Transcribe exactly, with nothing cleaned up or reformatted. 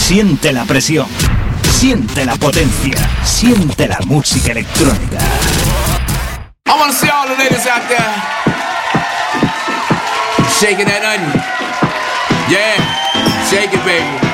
Siente la presión, siente la potencia, siente la música electrónica. I wanna see all the ladies out there shaking that onion. Yeah, shake it, baby.